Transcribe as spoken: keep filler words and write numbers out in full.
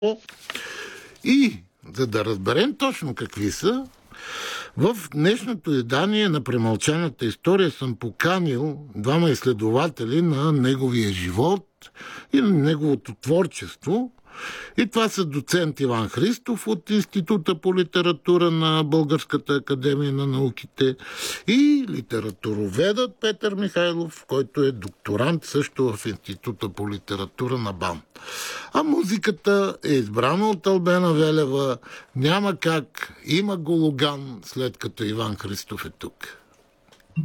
И за да разберем точно какви са, в днешното издание на Премълчаната история съм поканил двама изследователи на неговия живот и на неговото творчество. И това са доцент Иван Христов от Института по литература на Българската академия на науките и литературоведът Петър Михайлов, който е докторант също в Института по литература на БАН. А музиката е избрана от Албена Велева. Няма как, има Гологан, след като Иван Христов е тук.